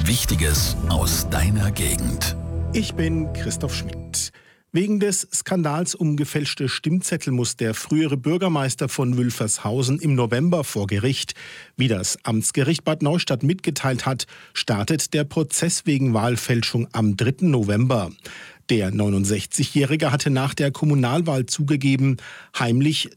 Wichtiges aus deiner Gegend. Ich bin Christoph Schmidt. Wegen des Skandals um gefälschte Stimmzettel muss der frühere Bürgermeister von Wülfershausen im November vor Gericht. Wie das Amtsgericht Bad Neustadt mitgeteilt hat, startet der Prozess wegen Wahlfälschung am 3. November. Der 69-Jährige hatte nach der Kommunalwahl zugegeben, heimlich